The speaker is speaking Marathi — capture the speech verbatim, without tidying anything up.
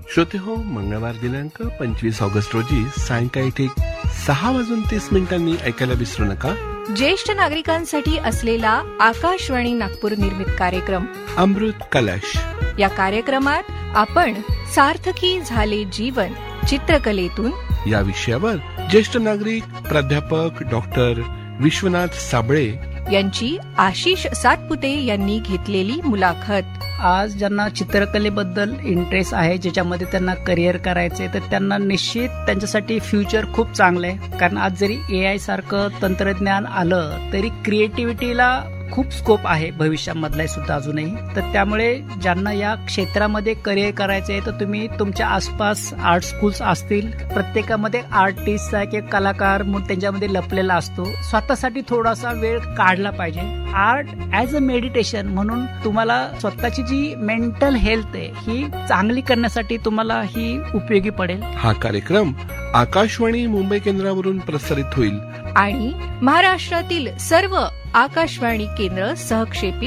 श्रोते हो, मंगळवार दिनांक पंचवीस ऑगस्ट रोजी सायंकाळी ठीक सहा वाजून तीस मिनिटांनी ऐकायला विसरू नका ज्येष्ठ नागरिकांसाठी असलेला आकाशवाणी नागपूर निर्मित कार्यक्रम अमृत कलश. या कार्यक्रमात आपण सार्थकी झाले जीवन चित्रकलेतून या विषयावर ज्येष्ठ नागरिक प्राध्यापक डॉक्टर विश्वनाथ साबळे यांची आशिष सातपुते यांनी घेतलेली मुलाखत. आज ज्यांना चित्रकलेबद्दल इंटरेस्ट आहे, ज्याच्यामध्ये त्यांना करिअर करायचे, तर त्यांना निश्चित त्यांच्यासाठी फ्युचर खूप चांगलं आहे. कारण आज जरी ए आय सारखं तंत्रज्ञान आलं तरी क्रिएटिव्हिटीला खूप स्कोप आहे भविष्यामधला सुद्धा अजूनही. तर त्यामुळे ज्यांना या क्षेत्रामध्ये करिअर करायचे आहे तर तुम्ही तुमच्या आसपास आर्ट स्कूल्स असतील, प्रत्येकामध्ये आर्टिस्ट किंवा कलाकार म्हणून त्यांच्यामध्ये लपलेला असतो. स्वतःसाठी थोडासा वेळ काढला पाहिजे. आर्ट ऍज अ मेडिटेशन म्हणून तुम्हाला स्वतःची जी मेंटल हेल्थ आहे ही चांगली करण्यासाठी तुम्हाला ही उपयोगी पडेल. हा कार्यक्रम आकाशवाणी मुंबई केंद्रावरून प्रसारित होईल आणि महाराष्ट्रातील सर्व आकाशवाणी केंद्र सहक्षेपित